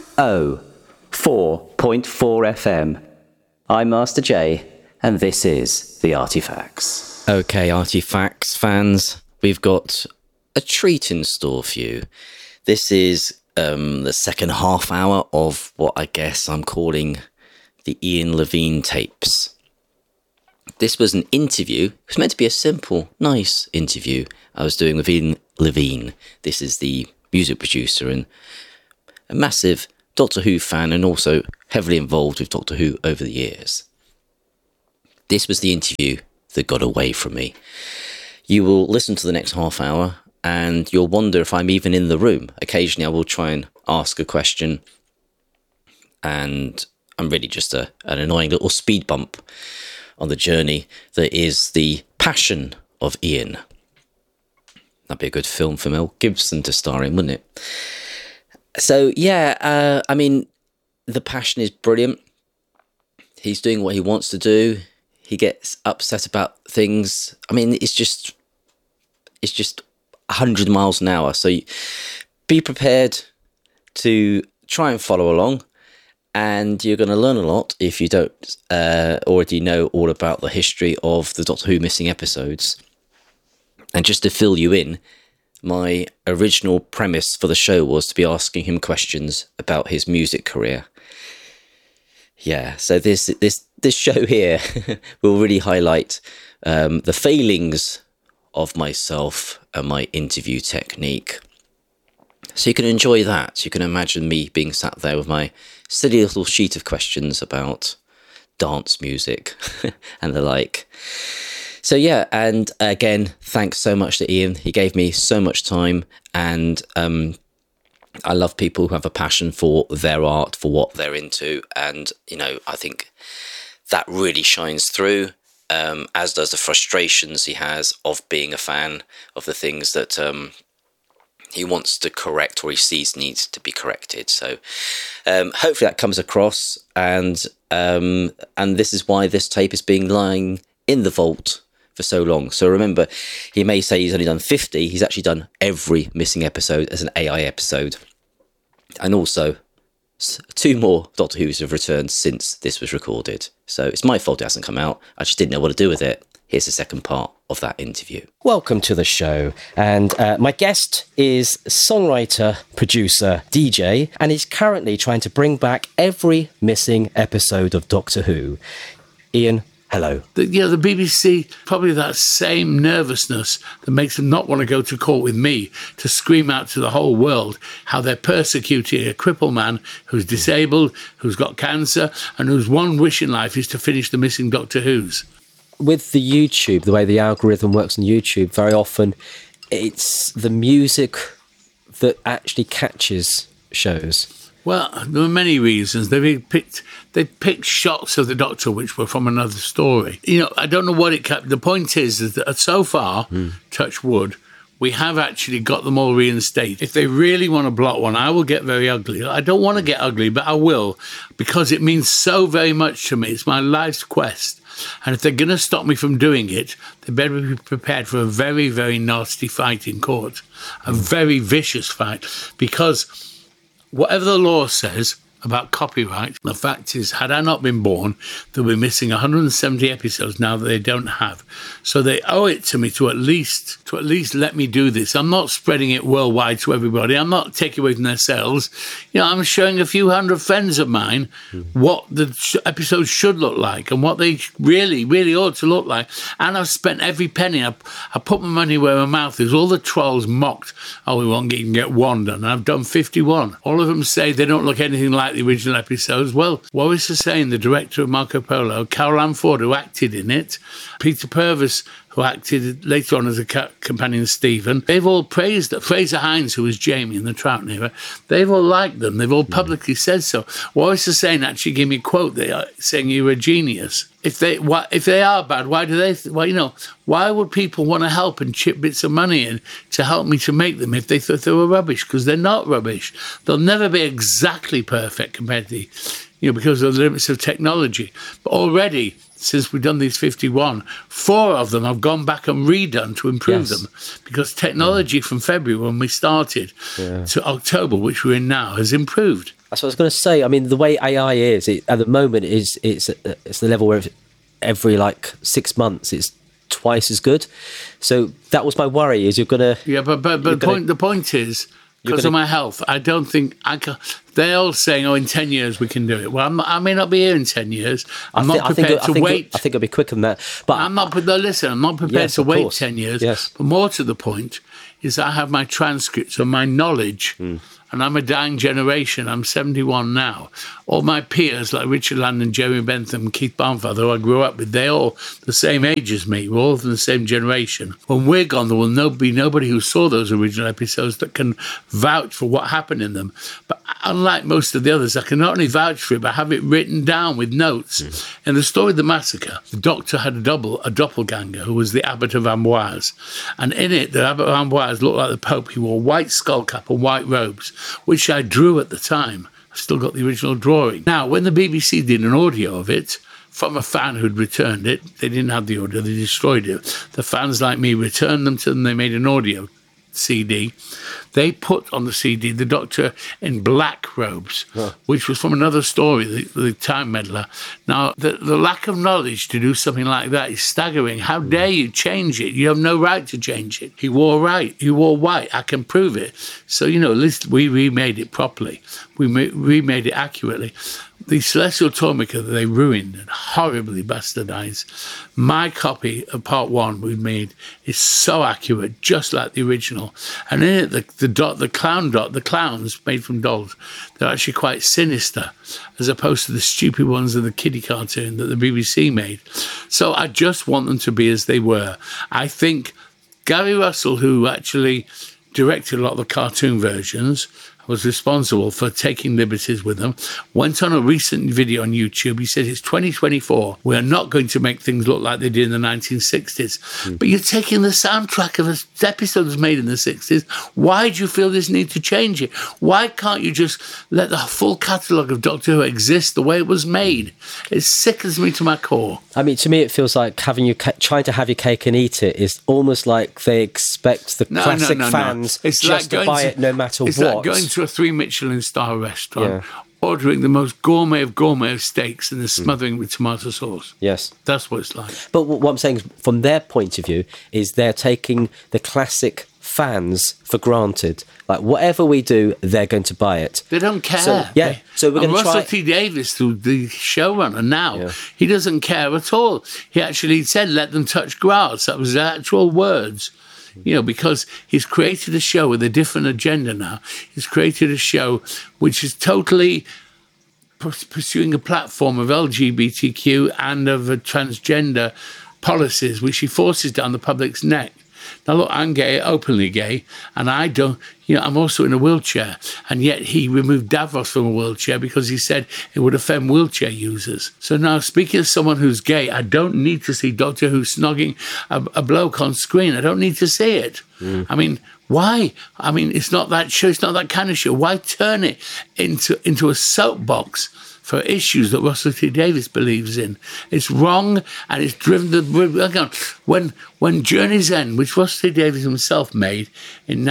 104.4 FM. I'm Master J, and this is The Artifacts. Okay, Artifacts fans, we've got a treat in store for you. This is the second half hour of what I guess I'm calling the Ian Levine tapes. This was an interview. It was meant to be a simple, nice interview I was doing with Ian Levine. This is the music producer and a massive Doctor Who fan, and also heavily involved with Doctor Who over the years. This was the interview that got away from me. You will listen to the next half hour and you'll wonder if I'm even in the room. Occasionally I will try and ask a question, and I'm really just an annoying little speed bump on the journey that is the passion of Ian. That'd be a good film for Mel Gibson to star in, wouldn't it? So, yeah, I mean, the passion is brilliant. He's doing what he wants to do. He gets upset about things. I mean, it's just 100 miles an hour. So be prepared to try and follow along. And you're going to learn a lot if you don't already know all about the history of the Doctor Who missing episodes. And just to fill you in, my original premise for the show was to be asking him questions about his music career. Yeah, so this show here will really highlight the failings of myself and my interview technique. So you can enjoy that. You can imagine me being sat there with my silly little sheet of questions about dance music and the like. So yeah, and again, thanks so much to Ian. He gave me so much time, and I love people who have a passion for their art, for what they're into, and you know, I think that really shines through, as does the frustrations he has of being a fan of the things that he wants to correct or he sees needs to be corrected. So hopefully that comes across, and this is why this tape is being lying in the vault for so long. So remember, he may say he's only done 50, he's actually done every missing episode as an AI episode. And also, 2 more Doctor Who's have returned since this was recorded. So it's my fault it hasn't come out. I just didn't know what to do with it. Here's the second part of that interview. Welcome to the show. And my guest is songwriter, producer, DJ, and is currently trying to bring back every missing episode of Doctor Who. Ian, hello. The BBC, probably that same nervousness that makes them not want to go to court with me to scream out to the whole world how they're persecuting a crippled man who's disabled, who's got cancer, and whose one wish in life is to finish the missing Doctor Who's. With the YouTube, the way the algorithm works on YouTube, very often it's the music that actually catches shows. Well, there were many reasons. They picked shots of the Doctor which were from another story. You know, I don't know what it kept. The point is that so far, touch wood, we have actually got them all reinstated. If they really want to blot one, I will get very ugly. I don't want to get ugly, but I will, because it means so very much to me. It's my life's quest. And if they're going to stop me from doing it, they better be prepared for a very, very nasty fight in court. A very vicious fight, because whatever the law says about copyright, the fact is, had I not been born, they'll be missing 170 episodes now that they don't have. So they owe it to me to at least let me do this. I'm not spreading it worldwide to everybody. I'm not taking away from their sales. You know, I'm showing a few hundred friends of mine what the episodes should look like and what they really, really ought to look like. And I've spent every penny. I put my money where my mouth is. All the trolls mocked, oh, we won't even get one done. And I've done 51. All of them say they don't look anything like the original episodes. Well, Wallace Hussain, the director of Marco Polo, Carol Ann Ford, who acted in it, Peter Purves, who acted later on as a companion Stephen, they've all praised it. Fraser Hines, who was Jamie in the Troughton era, they've all liked them. They've all publicly said so. Wallace Hussain actually gave me a quote there saying you're a genius. If they are bad, why do they? Why would people want to help and chip bits of money in to help me to make them if they thought they were rubbish? Because they're not rubbish. They'll never be exactly perfect compared to because of the limits of technology. But already, since we've done these 51, 4 of them have gone back and redone to improve them, because technology from February when we started to October, which we're in now, has improved. That's what I was going to say. I mean, the way AI is at the moment it's the level where every 6 months it's twice as good. So that was my worry. Is you're going to but the point is, because of my health, I don't think I can. They're all saying, in 10 years we can do it. Well, I may not be here in 10 years. I'm not prepared to wait. I think it'll be quicker than that. But I'm not prepared to wait 10 years. Yes. But more to the point is I have my transcripts and my knowledge. And I'm a dying generation. I'm 71 now. All my peers, like Richard Landon, Jeremy Bentham, Keith Barnfather, who I grew up with, they're all the same age as me. We're all from the same generation. When we're gone, there will be nobody who saw those original episodes that can vouch for what happened in them. But unlike most of the others, I can not only vouch for it, but have it written down with notes. In the story of the massacre, the doctor had a doppelganger who was the Abbot of Amboise. And in it, the Abbot of Amboise looked like the Pope. He wore white skull cap and white robes, which I drew at the time. I've still got the original drawing. Now, when the BBC did an audio of it, from a fan who'd returned it, they didn't have the audio, they destroyed it. The fans like me returned them to them, they made an audio CD. They put on the CD the doctor in black robes, which was from another story, the Time Meddler. Now, the lack of knowledge to do something like that is staggering. How dare you change it? You have no right to change it. He wore white. I can prove it. So, at least we remade it properly. We remade it accurately. The Celestial Toymaker that they ruined and horribly bastardized. My copy of Part 1 we made is so accurate, just like the original. And in it, the clowns made from dolls, they're actually quite sinister, as opposed to the stupid ones in the kiddie cartoon that the BBC made. So I just want them to be as they were. I think Gary Russell, who actually directed a lot of the cartoon versions, was responsible for taking liberties with them, went on a recent video on YouTube. He said, it's 2024. We're not going to make things look like they did in the 1960s. But you're taking the soundtrack of an episode that's made in the 60s. Why do you feel this need to change it? Why can't you just let the full catalogue of Doctor Who exist the way it was made? It sickens me to my core. I mean, to me, it feels like trying to have your cake and eat it is almost like they expect the classic fans just to buy it no matter what. It's like going to a 3 Michelin star restaurant, ordering the most gourmet of steaks and then smothering with tomato sauce. Yes. That's what it's like. But what I'm saying is, from their point of view, is they're taking the classic fans for granted. Like, whatever we do, they're going to buy it. They don't care. So we're going to try... Russell T Davies, the showrunner now, he doesn't care at all. He actually said, let them touch grass. That was his actual words. Because he's created a show with a different agenda now. He's created a show which is totally pursuing a platform of LGBTQ and of transgender policies, which he forces down the public's neck. Now, look, I'm gay, openly gay, and I don't, I'm also in a wheelchair. And yet he removed Davros from a wheelchair because he said it would offend wheelchair users. So now, speaking as someone who's gay, I don't need to see Doctor Who snogging a bloke on screen. I don't need to see it. I mean, why? I mean, it's not that show. It's not that kind of show. Why turn it into a soapbox for issues that Russell T Davies believes in? It's wrong, and it's driven when Journey's End, which Russell T Davies himself made in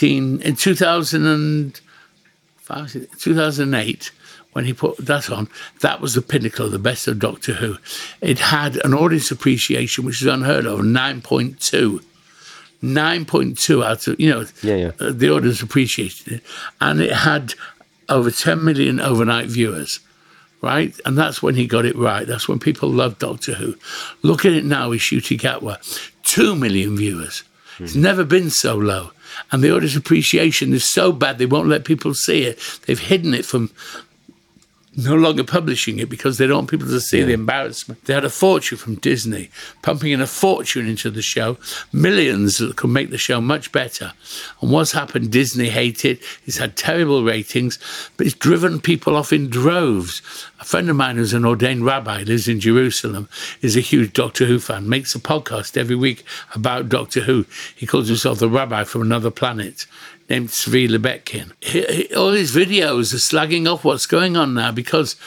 2008, when he put that on, that was the pinnacle, the best of Doctor Who. It had an audience appreciation which is unheard of, 9.2. 9.2 out of, the audience appreciated it. And it had over 10 million overnight viewers. Right? And that's when he got it right. That's when people loved Doctor Who. Look at it now with Ncuti Gatwa. 2 million viewers. It's never been so low. And the audience appreciation is so bad they won't let people see it. They've hidden it from no longer publishing it because they don't want people to see the embarrassment. They had a fortune from Disney, pumping in a fortune into the show, millions that could make the show much better. And what's happened, Disney hate it. It's had terrible ratings, but it's driven people off in droves. A friend of mine who's an ordained rabbi, lives in Jerusalem, is a huge Doctor Who fan, makes a podcast every week about Doctor Who. He calls himself the rabbi from another planet, named Zvi Lebetkin. All his videos are slagging off what's going on now because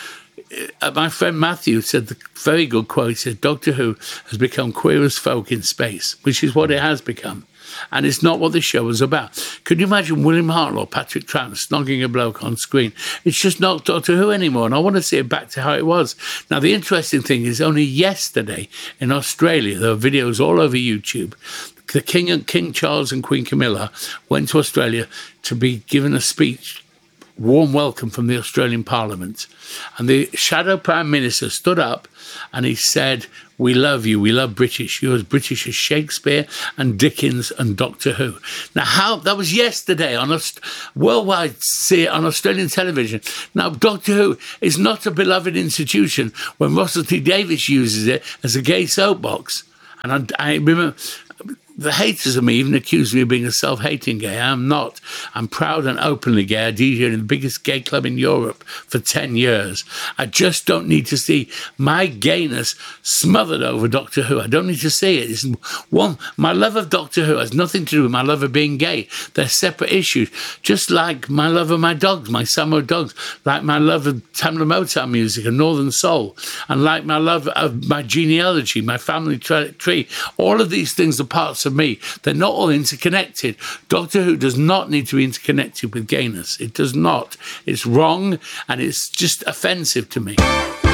my friend Matthew said the very good quote. He said, Doctor Who has become queer as folk in space, which is what it has become. And it's not what the show was about. Could you imagine William Hartnell or Patrick Troughton snogging a bloke on screen? It's just not Doctor Who anymore, and I want to see it back to how it was. Now, the interesting thing is only yesterday in Australia, there are videos all over YouTube. The King Charles and Queen Camilla went to Australia to be given a speech, warm welcome from the Australian Parliament. And the Shadow Prime Minister stood up and he said, we love you, we love British. You're as British as Shakespeare and Dickens and Doctor Who. Now, that was yesterday on a worldwide on Australian television. Now, Doctor Who is not a beloved institution when Russell T Davies uses it as a gay soapbox. And I remember the haters of me even accused me of being a self-hating gay. I am not. I'm proud and openly gay. I DJed in the biggest gay club in Europe for 10 years. I just don't need to see my gayness smothered over Doctor Who. I don't need to see it. My love of Doctor Who has nothing to do with my love of being gay. They're separate issues. Just like my love of my dogs, my Samo dogs, like my love of Tamla Motown music and Northern Soul, and like my love of my genealogy, my family tree. All of these things are parts of me. They're not all interconnected. Doctor Who does not need to be interconnected with gayness. It does not. It's wrong and it's just offensive to me.